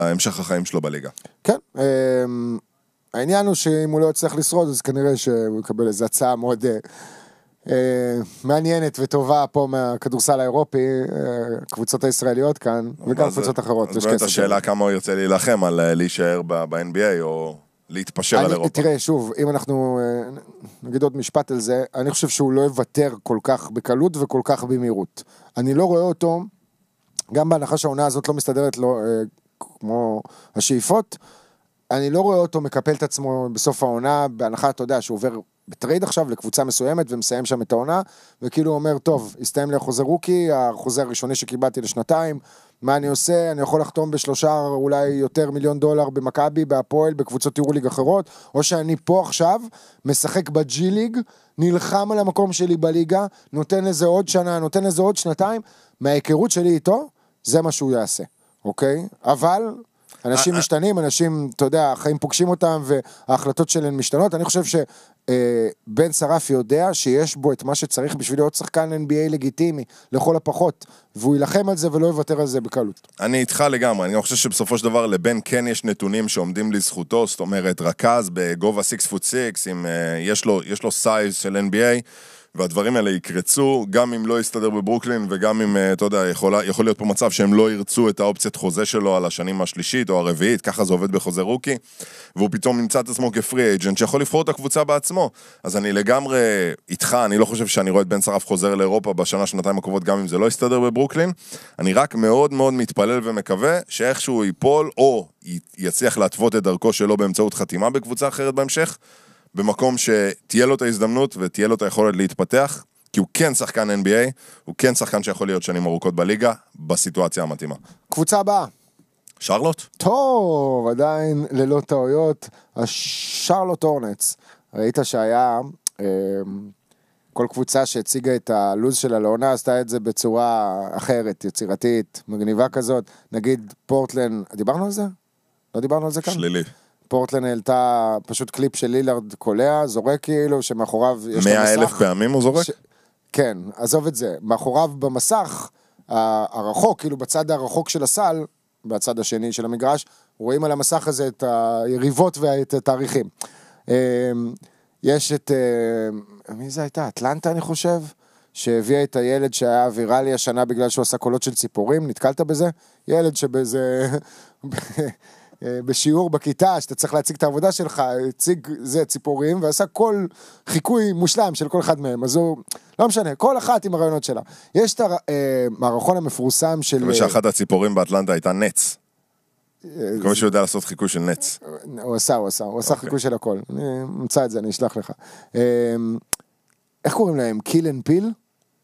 המשך החיים שלו בליגה. כן, העניין הוא שאם הוא לא יצליח לשרוד, אז כנראה שהוא יקבל איזו הצעה מאוד מעניינת וטובה פה מהכדורסל האירופי, קבוצות הישראליות כאן, וגם קבוצות אחרות. אז באמת השאלה כמה הוא ירצה להילחם על להישאר ב-NBA, או להתפשר על אירופה. תראה, שוב, אם אנחנו נגיד עוד משפט על זה, אני חושב שהוא לא יוותר כל כך בקלות וכל כך במהירות. אני לא רואה אותו, גם בהנחה שהעונה הזאת לא מסתדרת לו כמו השאיפות, אני לא רואה אותו מקפל את עצמו בסוף העונה, בהנחה, אתה יודע, שהוא עובר בטרייד עכשיו לקבוצה מסוימת ומסיים שם את העונה, וכאילו הוא אומר, טוב, הסתיים לי החוזה רוקי, החוזה הראשוני שקיבלתי לשנתיים, מה אני עושה? אני יכול לחתום בשלושה, אולי יותר $1,000,000 במכבי, בהפועל, בקבוצות יורוליג אחרות, או שאני פה עכשיו, משחק בג'י ליג, נלחם על המקום שלי בליגה, נותן לזה עוד שנה, נותן לזה עוד שנתיים, מההיכרות שלי איתו, זה מה שהוא יעשה, אוקיי? אבל אנשים משתנים, אנשים, אתה יודע, החיים פוגשים אותם, וההחלטות שלהם משתנות. אני חושב שבן שרף יודע שיש בו את מה שצריך בשביל להיות שחקן NBA לגיטימי, לכל הפחות, והוא ילחם על זה ולא יוותר על זה בקלות. אני איתך לגמרי, אני חושב שבסופו של דבר לבן כן יש נתונים שעומדים לזכותו, זאת אומרת, רכז בגובה 6'6", יש לו סייז של NBA, והדברים האלה יקרצו, גם אם לא יסתדר בברוקלין, וגם אם, אתה יודע, יכול להיות פה מצב שהם לא ירצו את האופציית חוזה שלו על השנים השלישית או הרביעית, ככה זה עובד בחוזה רוקי, והוא פתאום נמצא את עצמו כפרי אייג'נט, שיכול לבחור את הקבוצה בעצמו. אז אני לגמרי איתך, אני לא חושב שאני רואה את בן שרף חוזר לאירופה בשנה, שנתיים הקרובות, גם אם זה לא יסתדר בברוקלין. אני רק מאוד מאוד מתפלל ומקווה שאיכשהו ייפול, או יצליח להתוות את דרכו שלו באמצעות חתימה בקבוצה אחרת בהמשך, במקום שתהיה לו את ההזדמנות ותהיה לו את היכולת להתפתח, כי הוא כן שחקן NBA, הוא כן שחקן שיכול להיות שנים ארוכות בליגה, בסיטואציה המתאימה. קבוצה הבאה. שרלוט? טוב, עדיין ללא טעויות, השרלוט הורנטס. ראית שהיה, כל קבוצה שהציגה את הלוז שלה לעונה, עשתה את זה בצורה אחרת, יצירתית, מגניבה כזאת. נגיד פורטלנד, דיברנו על זה? לא דיברנו על זה כאן? שלילי. פורטלנד העלתה פשוט קליפ של לילארד קולע, זורק כאילו, שמאחוריו יש לו מסך. 100,000 פעמים הוא זורק? כן, עזוב את זה. מאחוריו במסך, הרחוק, כאילו בצד הרחוק של הסל, בצד השני של המגרש, רואים על המסך הזה את היריבות ואת התאריכים. יש את, מי זה הייתה? אטלנטה אני חושב? שהביאה את הילד שהיה ויראלי השנה בגלל שהוא עשה קולות של ציפורים, נתקלת בזה? ילד שבאיזה... בשיעור בכיתה, שאתה צריך להציג את העבודה שלך, הציג זה ציפורים, ועשה כל חיקוי מושלם של כל אחד מהם, אז הוא, לא משנה, כל אחת עם הרעיונות שלה. יש את המערכון המפורסם של... ושאחת הציפורים באטלנטה הייתה נץ. כמו שהוא יודע לעשות חיקוי של נץ. הוא עשה חיקוי של הכל. אני אמצא את זה, אני אשלח לך. איך קוראים להם? קיל אנד פיל?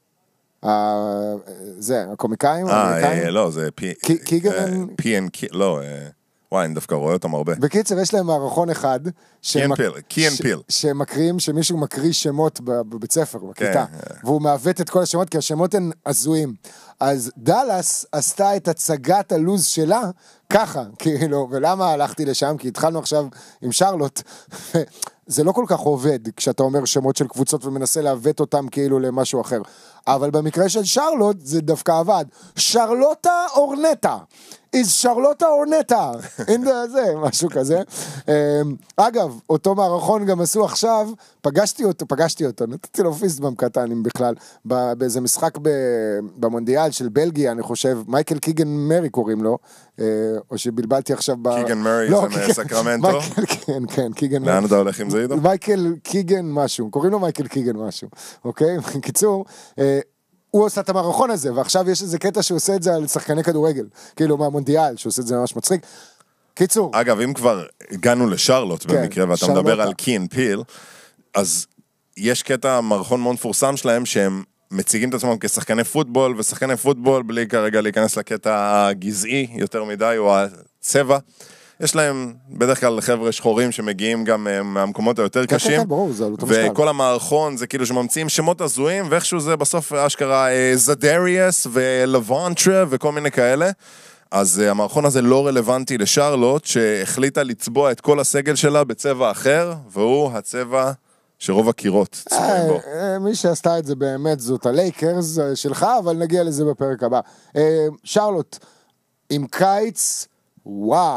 זה, הקומיקאים? לא, זה קיגן... פי אנד קיל, לא... וואי, אני דווקא רואה אותם הרבה. בקיצר, יש להם מערכון אחד, שמקריאים, שמישהו מקריא שמות בבית ספר, בכיתה, והוא מעוות את כל השמות, כי השמות הן הזויים. אז דלס עשתה את הצגת הלוז שלה, ככה, כאילו, ולמה הלכתי לשם? כי התחלנו עכשיו עם שרלוט, זה לא כל כך עובד, כשאתה אומר שמות של קבוצות, ומנסה לעוות אותם כאילו למשהו אחר. אבל במקרה של שרלוט, זה דווקא עבד. שרלוטה אורנטה. is שרלוטה אורנטה. זה, משהו כזה. אגב, אותו מערכון גם עשו עכשיו, פגשתי אותו, נתתי לו פיסטבאם קטן, אם בכלל, באיזה משחק במונדיאל של בלגיה, אני חושב, מייקל קיגן מרי קוראים לו, או שבלבלתי עכשיו קיגן מרי, זה מסקרמנטו? כן, קיגן מרי. לאן אתה הולך עם זה איתו? מייקל קיגן משהו, קוראים לו מייקל קיגן משהו, אוקיי? בקיצור, הוא עושה את המערכון הזה, ועכשיו יש איזה קטע שהוא עושה את זה על שחקני כדורגל, כאילו מהמונדיאל, שהוא עושה את זה ממש מצחיק. קיצור. אגב, אם כבר הגענו לשרלוט במקרה, ואתה מדבר על קי אנד פיל, אז יש קטע מערכון מאוד מפורסם שלהם, שהם מציגים את עצמם כשחקני פוטבול, ושחקני פוטבול, בלי כרגע להיכנס לקטע הגזעי יותר מדי, או הצבע, יש להם בדרך כלל חבר'ה שחורים שמגיעים גם מהמקומות היותר קשים, וכל המערכון זה כאילו שממציאים שמות הזויים, ואיכשהו זה בסוף אשכרה זדריאס ולוונטרה וכל מיני כאלה, אז המערכון הזה לא רלוונטי לשרלוט, שהחליטה לצבוע את כל הסגל שלה בצבע אחר, והוא הצבע שרוב הקירות צבועים בו. מי שעשתה את זה באמת זאת הלייקרס שלך, אבל נגיע לזה בפרק הבא. שרלוט, עם קיץ וואו.